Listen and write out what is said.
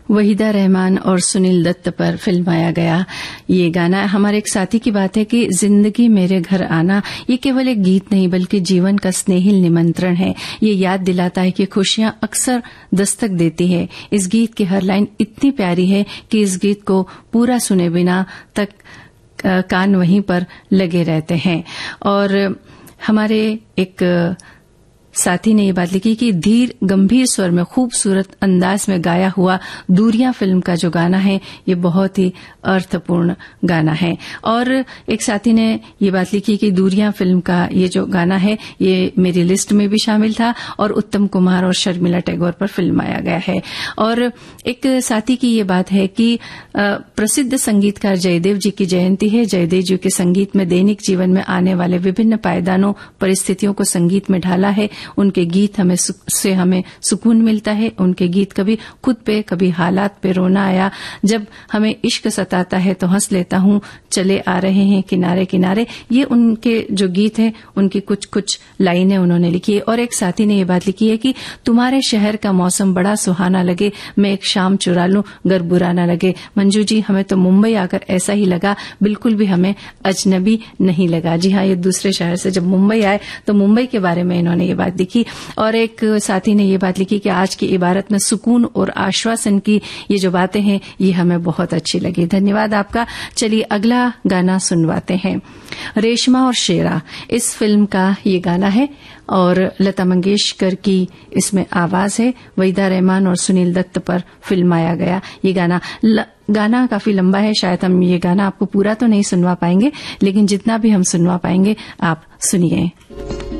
वहीदा रहमान और सुनील दत्त पर फिल्माया गया ये गाना। हमारे एक साथी की बात है कि जिंदगी मेरे घर आना ये केवल एक गीत नहीं बल्कि जीवन का स्नेहिल निमंत्रण है। ये याद दिलाता है कि खुशियां अक्सर दस्तक देती है। इस गीत की हर लाइन इतनी प्यारी है कि इस गीत को पूरा सुने बिना तक कान वहीं पर लगे रहते हैं। और हमारे एक साथी ने ये बात लिखी कि धीर गंभीर स्वर में खूबसूरत अंदाज में गाया हुआ दूरियां फिल्म का जो गाना है ये बहुत ही अर्थपूर्ण गाना है। और एक साथी ने ये बात लिखी कि दूरियां फिल्म का ये जो गाना है ये मेरी लिस्ट में भी शामिल था और उत्तम कुमार और शर्मिला टैगोर पर फिल्माया गया है। और एक साथी की ये बात है कि प्रसिद्ध संगीतकार जयदेव जी की जयंती है। जयदेव जी के संगीत में दैनिक जीवन में आने वाले विभिन्न पायदानों परिस्थितियों को संगीत में ढाला है। उनके गीत से हमें सुकून मिलता है। उनके गीत कभी खुद पे कभी हालात पे रोना आया, जब हमें इश्क सताता है तो हंस लेता हूं, चले आ रहे हैं किनारे किनारे, ये उनके जो गीत है उनकी कुछ कुछ लाइनें उन्होंने लिखी है। और एक साथी ने ये बात लिखी है कि तुम्हारे शहर का मौसम बड़ा सुहाना लगे, मैं एक शाम चुरा लूं गर बुरा न लगे। मंजू जी हमें तो मुंबई आकर ऐसा ही लगा, बिल्कुल भी हमें अजनबी नहीं लगा। जी हाँ, ये दूसरे शहर से जब मुंबई आए तो मुंबई के बारे में इन्होंने ये बात लिखी। और एक साथी ने ये बात लिखी कि आज की इबारत में सुकून और आश्वासन की ये जो बातें हैं ये हमें बहुत अच्छी लगी। धन्यवाद आपका। चलिए अगला गाना सुनवाते हैं। रेशमा और शेरा इस फिल्म का ये गाना है और लता मंगेशकर की इसमें आवाज है। वहीदा रहमान और सुनील दत्त पर फिल्माया गया ये गाना काफी लंबा है, शायद हम ये गाना आपको पूरा तो नहीं सुनवा पाएंगे, लेकिन जितना भी हम सुनवा पाएंगे आप सुनिए।